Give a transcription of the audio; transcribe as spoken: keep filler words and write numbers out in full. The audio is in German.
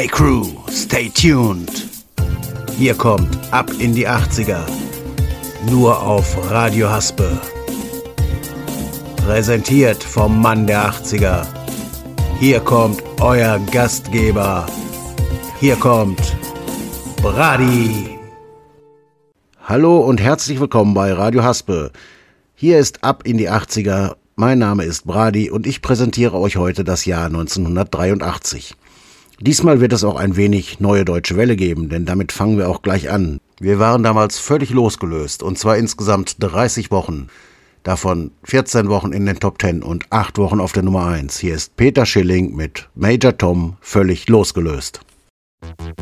Hey Crew, stay tuned. Hier kommt Ab in die achtziger. Nur auf Radio Haspe. Präsentiert vom Mann der achtziger. Hier kommt euer Gastgeber. Hier kommt Brady. Hallo und herzlich willkommen bei Radio Haspe. Hier ist Ab in die achtziger. Mein Name ist Brady und ich präsentiere euch heute das Jahr neunzehnhundertdreiundachtzig. Diesmal wird es auch ein wenig Neue Deutsche Welle geben, denn damit fangen wir auch gleich an. Wir waren damals völlig losgelöst und zwar insgesamt dreißig Wochen. Davon vierzehn Wochen in den Top Ten und acht Wochen auf der Nummer eins. Hier ist Peter Schilling mit Major Tom, völlig losgelöst.